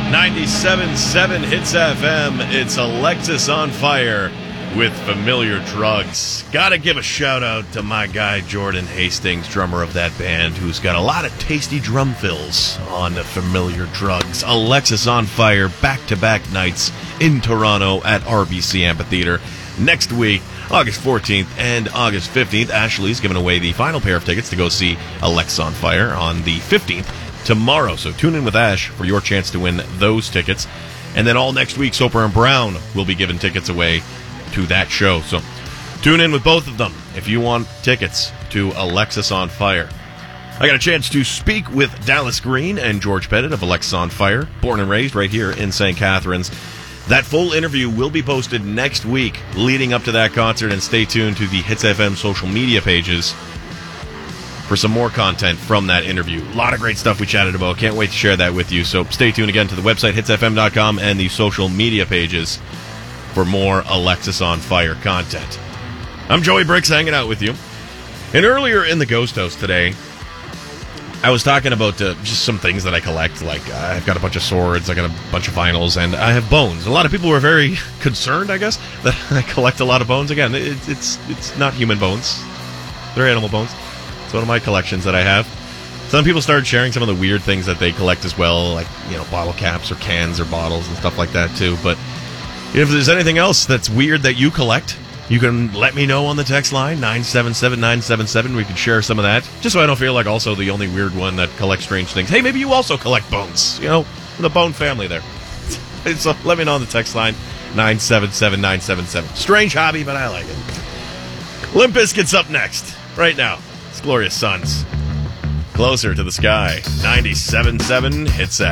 97.7 Hits FM. It's Alexis on Fire with Familiar Drugs. Gotta give a shout out to my guy Jordan Hastings, drummer of that band, who's got a lot of tasty drum fills on the Familiar Drugs. Alexis on Fire, back-to-back nights in Toronto at RBC Amphitheater. Next week, August 14th and August 15th, Ashley's giving away the final pair of tickets to go see Alexis on Fire on the 15th. Tomorrow, so tune in with Ash for your chance to win those tickets. And then all next week, Soper and Brown will be giving tickets away to that show. So tune in with both of them if you want tickets to Alexis on Fire. I got a chance to speak with Dallas Green and George Pettit of Alexis on Fire, born and raised right here in St. Catharines. That full interview will be posted next week leading up to that concert, and stay tuned to the Hits FM social media pages for some more content from that interview. A lot of great stuff we chatted about. Can't wait to share that with you. So stay tuned again to the website, hitsfm.com, and the social media pages for more Alexis on Fire content. I'm Joey Bricks, hanging out with you. And earlier in the Ghost House today, I was talking about just some things that I collect. Like, I've got a bunch of swords, I got a bunch of vinyls, and I have bones. A lot of people were very concerned, I guess, that I collect a lot of bones. Again, it's not human bones. They're animal bones. It's one of my collections that I have. Some people started sharing some of the weird things that they collect as well, like, bottle caps or cans or bottles and stuff like that too. But if there's anything else that's weird that you collect, you can let me know on the text line, 977-977. We can share some of that, just so I don't feel like also the only weird one that collects strange things. Hey, maybe you also collect bones, the bone family there. So let me know on the text line, 977-977. Strange hobby, but I like it. Limp Bizkit's up next, right now. Glorious Sons. Closer to the Sky. 97.7 Hits